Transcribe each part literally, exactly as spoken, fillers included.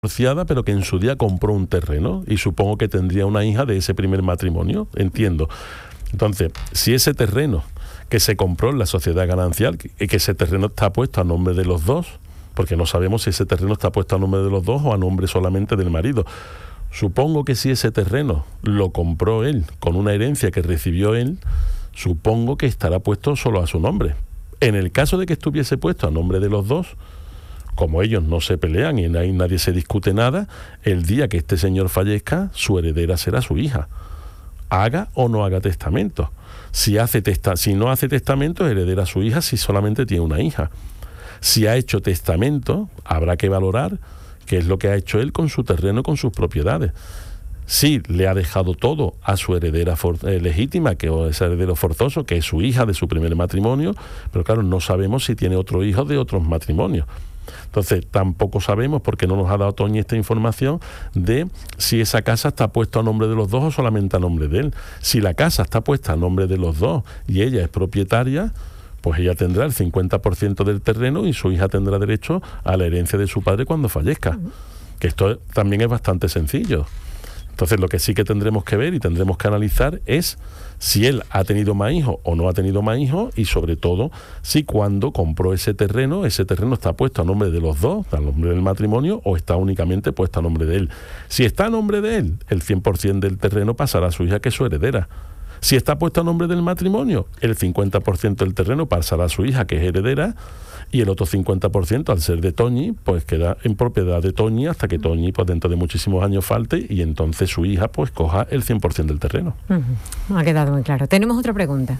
divorciada, pero que en su día compró un terreno y supongo que tendría una hija de ese primer matrimonio, entiendo. Entonces, si ese terreno que se compró en la sociedad ganancial, y que ese terreno está puesto a nombre de los dos, porque no sabemos si ese terreno está puesto a nombre de los dos o a nombre solamente del marido. Supongo que si ese terreno lo compró él con una herencia que recibió él, supongo que estará puesto solo a su nombre. En el caso de que estuviese puesto a nombre de los dos, como ellos no se pelean y ahí nadie se discute nada, el día que este señor fallezca, su heredera será su hija, haga o no haga testamento. Si hace testa, si no hace testamento, heredera a su hija si solamente tiene una hija. Si ha hecho testamento, habrá que valorar qué es lo que ha hecho él con su terreno, con sus propiedades. Si le ha dejado todo a su heredera for, eh, legítima, que es heredero forzoso, que es su hija de su primer matrimonio, pero claro, no sabemos si tiene otro hijo de otros matrimonios. Entonces, tampoco sabemos, porque no nos ha dado Toñi esta información, de si esa casa está puesta a nombre de los dos o solamente a nombre de él. Si la casa está puesta a nombre de los dos y ella es propietaria, pues ella tendrá el cincuenta por ciento del terreno y su hija tendrá derecho a la herencia de su padre cuando fallezca. Uh-huh. Que esto también es bastante sencillo. Entonces, lo que sí que tendremos que ver y tendremos que analizar es si él ha tenido más hijos o no ha tenido más hijos, y sobre todo si cuando compró ese terreno, ese terreno está puesto a nombre de los dos, a nombre del matrimonio, o está únicamente puesto a nombre de él. Si está a nombre de él, el cien por ciento del terreno pasará a su hija, que es su heredera. Si está puesto a nombre del matrimonio, el cincuenta por ciento del terreno pasará a su hija, que es heredera, y el otro cincuenta por ciento, al ser de Toñi, pues queda en propiedad de Toñi hasta que Toñi, pues dentro de muchísimos años falte, y entonces su hija pues coja el cien por ciento del terreno. Uh-huh. Ha quedado muy claro. Tenemos otra pregunta.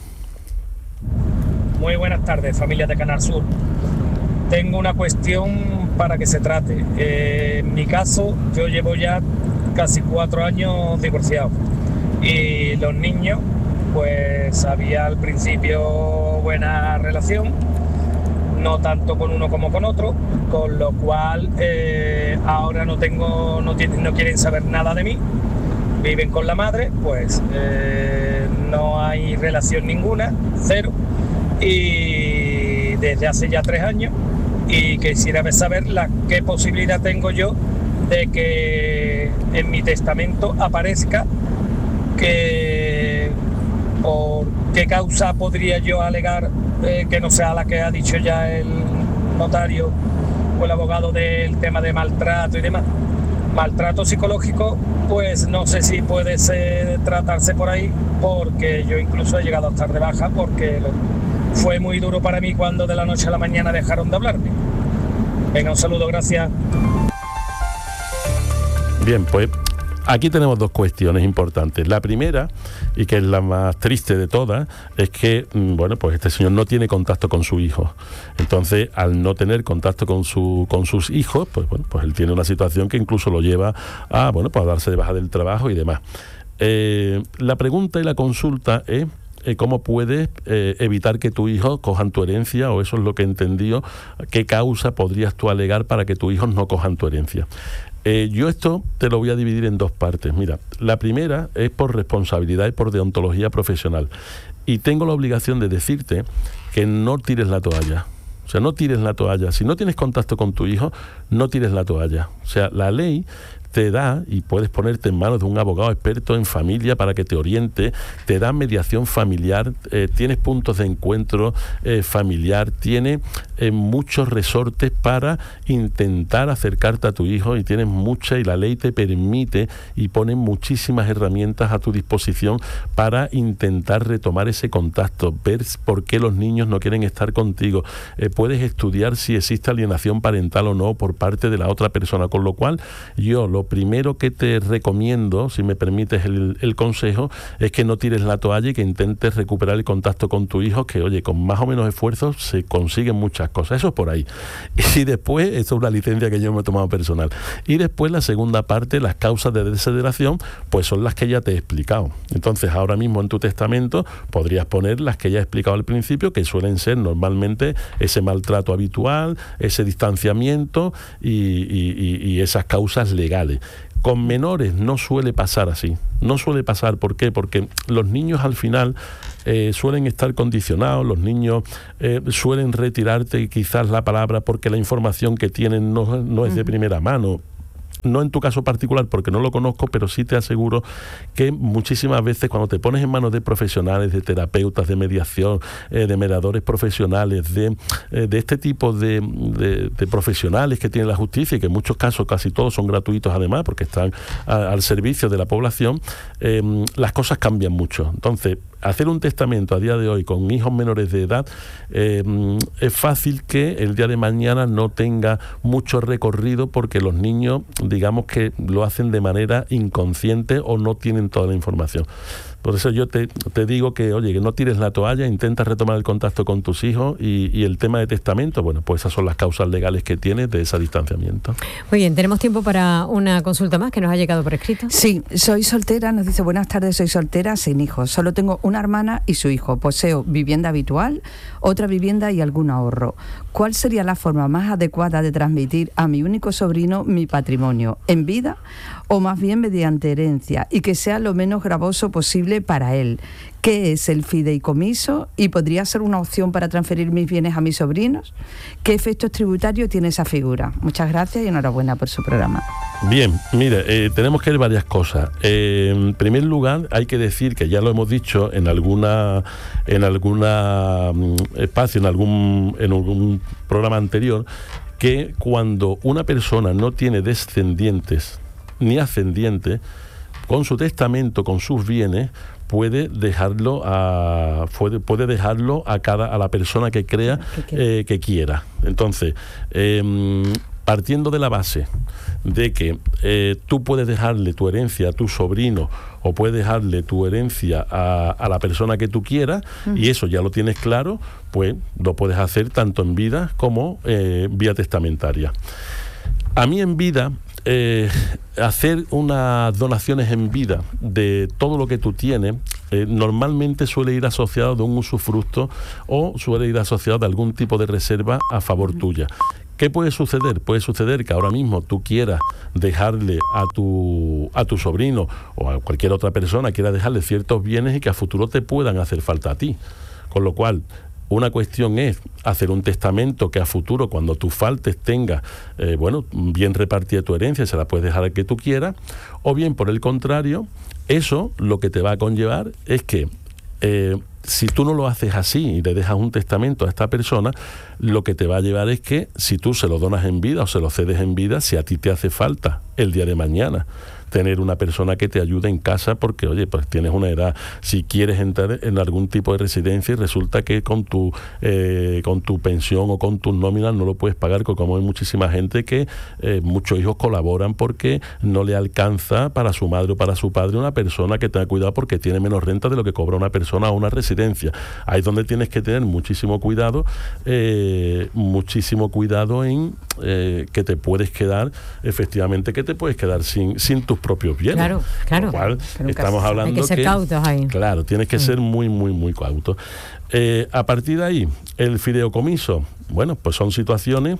Muy buenas tardes, familia de Canal Sur. Tengo una cuestión para que se trate. Eh, en mi caso, yo llevo ya casi cuatro años divorciado. Y los niños, pues había al principio buena relación, no tanto con uno como con otro, con lo cual eh, ahora no tengo, no tienen, no quieren saber nada de mí, viven con la madre, pues eh, no hay relación ninguna, cero, y desde hace ya tres años, y quisiera saber la, qué posibilidad tengo yo de que en mi testamento aparezca que por qué causa podría yo alegar eh, que no sea la que ha dicho ya el notario o el abogado del tema de maltrato y demás. Maltrato psicológico, pues no sé si puede ser, tratarse por ahí, porque yo incluso he llegado a estar de baja porque fue muy duro para mí cuando de la noche a la mañana dejaron de hablarme. Venga, un saludo, gracias. Bien, pues aquí tenemos dos cuestiones importantes. La primera, y que es la más triste de todas, es que, bueno, pues este señor no tiene contacto con su hijo. Entonces, al no tener contacto con su con sus hijos, pues bueno, pues él tiene una situación que incluso lo lleva a, bueno, pues a darse de baja del trabajo y demás. Eh, la pregunta y la consulta es eh, cómo puedes eh, evitar que tu hijo cojan tu herencia, o eso es lo que he entendido, qué causa podrías tú alegar para que tus hijos no cojan tu herencia. Eh, yo esto te lo voy a dividir en dos partes. Mira, la primera es por responsabilidad y por deontología profesional. Y tengo la obligación de decirte que no tires la toalla. O sea, no tires la toalla. Si no tienes contacto con tu hijo, no tires la toalla. O sea, la ley te da, y puedes ponerte en manos de un abogado experto en familia para que te oriente, te da mediación familiar, eh, tienes puntos de encuentro eh, familiar, tiene eh, muchos resortes para intentar acercarte a tu hijo, y tienes mucha, y la ley te permite y pone muchísimas herramientas a tu disposición para intentar retomar ese contacto, ver por qué los niños no quieren estar contigo, eh, puedes estudiar si existe alienación parental o no por parte de la otra persona, con lo cual yo lo Lo primero que te recomiendo, si me permites el, el consejo, es que no tires la toalla y que intentes recuperar el contacto con tu hijo, que oye, con más o menos esfuerzo se consiguen muchas cosas. Eso es por ahí. Y después, esto es una licencia que yo me he tomado personal. Y después la segunda parte, las causas de desideración, pues son las que ya te he explicado. Entonces, ahora mismo en tu testamento podrías poner las que ya he explicado al principio, que suelen ser normalmente ese maltrato habitual, ese distanciamiento y, y, y, y esas causas legales. Con menores no suele pasar así, no suele pasar. ¿Por qué? Porque los niños al final eh, suelen estar condicionados, los niños eh, suelen retirarte quizás la palabra porque la información que tienen no, no es de primera mano. no en tu caso particular porque no lo conozco, pero sí te aseguro que muchísimas veces cuando te pones en manos de profesionales, de terapeutas, de mediación, eh, de mediadores profesionales, de, eh, de este tipo de, de, de profesionales que tiene la justicia, y que en muchos casos casi todos son gratuitos además porque están a, al servicio de la población, eh, las cosas cambian mucho. Entonces, hacer un testamento a día de hoy con hijos menores de edad, eh, es fácil que el día de mañana no tenga mucho recorrido porque los niños, digamos que lo hacen de manera inconsciente o no tienen toda la información. Por eso yo te, te digo que, oye, que no tires la toalla, intenta retomar el contacto con tus hijos y, y el tema de testamento, bueno, pues esas son las causas legales que tienes de ese distanciamiento. Muy bien, tenemos tiempo para una consulta más que nos ha llegado por escrito. Sí, soy soltera, nos dice, buenas tardes, soy soltera, sin hijos, solo tengo una hermana y su hijo, poseo vivienda habitual, otra vivienda y algún ahorro. ¿Cuál sería la forma más adecuada de transmitir a mi único sobrino mi patrimonio, en vida o más bien mediante herencia, y que sea lo menos gravoso posible para él? ¿Qué es el fideicomiso y podría ser una opción para transferir mis bienes a mis sobrinos? ¿Qué efectos tributarios tiene esa figura? Muchas gracias y enhorabuena por su programa. Bien, mire, eh, tenemos que ver varias cosas. Eh, en primer lugar, hay que decir que ya lo hemos dicho en alguna en alguna um, espacio, en algún en algún programa anterior, que cuando una persona no tiene descendientes ni ascendientes, con su testamento, con sus bienes, puede dejarlo a puede, puede dejarlo a cada a la persona que crea eh, que quiera. Entonces, eh, partiendo de la base de que eh, tú puedes dejarle tu herencia a tu sobrino o puedes dejarle tu herencia a, a la persona que tú quieras, uh-huh. y eso ya lo tienes claro, pues lo puedes hacer tanto en vida como eh, vía testamentaria. A mí en vida, Eh, hacer unas donaciones en vida de todo lo que tú tienes eh, normalmente suele ir asociado de un usufructo o suele ir asociado de algún tipo de reserva a favor tuya. ¿Qué puede suceder? Puede suceder que ahora mismo tú quieras dejarle a tu, a tu sobrino o a cualquier otra persona, quieras dejarle ciertos bienes y que a futuro te puedan hacer falta a ti. Con lo cual, una cuestión es hacer un testamento que a futuro, cuando tú faltes, tengas, eh, bueno, bien repartida tu herencia, se la puedes dejar al que tú quieras, o bien, por el contrario, eso lo que te va a conllevar es que eh, si tú no lo haces así y le dejas un testamento a esta persona, lo que te va a llevar es que si tú se lo donas en vida o se lo cedes en vida, si a ti te hace falta el día de mañana tener una persona que te ayude en casa porque, oye, pues tienes una edad, si quieres entrar en algún tipo de residencia y resulta que con tu eh, con tu pensión o con tus nóminas no lo puedes pagar, como hay muchísima gente que eh, muchos hijos colaboran porque no le alcanza para su madre o para su padre una persona que tenga cuidado porque tiene menos renta de lo que cobra una persona a una residencia. Ahí es donde tienes que tener muchísimo cuidado, eh, muchísimo cuidado en eh, que te puedes quedar, efectivamente que te puedes quedar sin, sin tus propios bienes. Claro, claro. Lo cual estamos hablando hay que ser que, cautos ahí. Claro, tienes que sí. ser muy, muy, muy cauto. Eh, a partir de ahí, el fideicomiso, bueno, pues son situaciones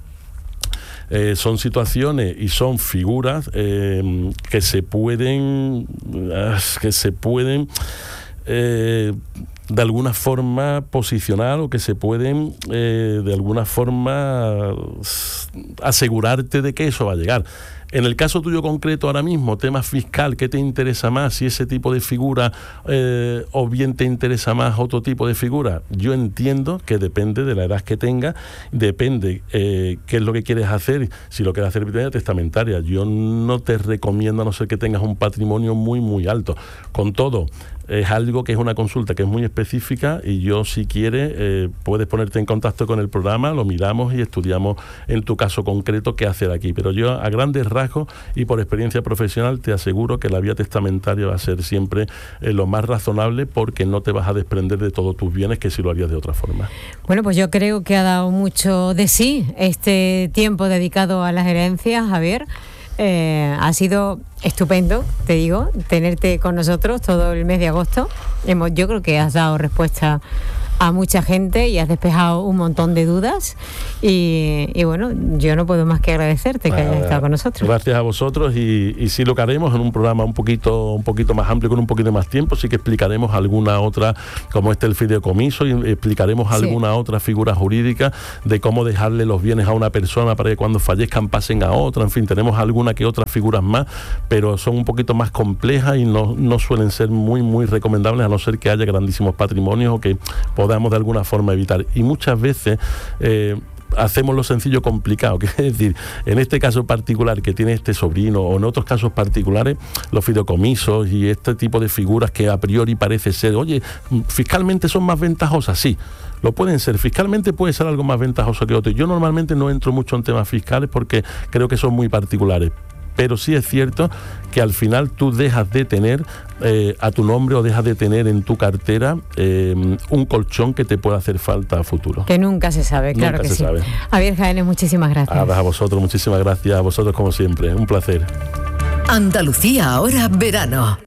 Eh, son situaciones y son figuras eh, que se pueden uh, que se pueden eh, de alguna forma posicionar o que se pueden eh, de alguna forma asegurarte de que eso va a llegar. En el caso tuyo concreto ahora mismo, tema fiscal, ¿qué te interesa más? Si ese tipo de figura eh, o bien te interesa más otro tipo de figura. Yo entiendo que depende de la edad que tengas, depende eh, qué es lo que quieres hacer, si lo quieres hacer de testamentaria. Yo no te recomiendo, a no ser que tengas un patrimonio muy, muy alto. Con todo, es algo que es una consulta que es muy específica y yo, si quieres, eh, puedes ponerte en contacto con el programa, lo miramos y estudiamos en tu caso concreto qué hacer aquí. Pero yo, a grandes rasgos y por experiencia profesional, te aseguro que la vía testamentaria va a ser siempre eh, lo más razonable porque no te vas a desprender de todos tus bienes que si lo harías de otra forma. Bueno, pues yo creo que ha dado mucho de sí este tiempo dedicado a las herencias, Javier. Eh, ha sido estupendo, te digo, tenerte con nosotros todo el mes de agosto. Hemos, yo creo que has dado respuesta a mucha gente y has despejado un montón de dudas y, y bueno, yo no puedo más que agradecerte que hayas estado con nosotros. Gracias a vosotros y, y sí lo que haremos en un programa un poquito un poquito más amplio, con un poquito más tiempo, sí que explicaremos alguna otra, como este el fideicomiso, y explicaremos sí. alguna otra figura jurídica de cómo dejarle los bienes a una persona para que cuando fallezcan pasen a otra, en fin, tenemos alguna que otras figuras más, pero son un poquito más complejas y no, no suelen ser muy muy recomendables, a no ser que haya grandísimos patrimonios o que podamos de alguna forma evitar. Y muchas veces eh, hacemos lo sencillo complicado, que es decir, en este caso particular que tiene este sobrino o en otros casos particulares, los fideicomisos y este tipo de figuras que a priori parece ser, oye, fiscalmente son más ventajosas, sí, lo pueden ser, fiscalmente puede ser algo más ventajoso que otro. Yo normalmente no entro mucho en temas fiscales porque creo que son muy particulares. Pero sí es cierto que al final tú dejas de tener eh, a tu nombre o dejas de tener en tu cartera eh, un colchón que te pueda hacer falta a futuro. Que nunca se sabe, claro nunca que se sí. Sabe. Javier Jaénes, muchísimas gracias. A, a vosotros, muchísimas gracias. A vosotros como siempre. Un placer. Andalucía ahora verano.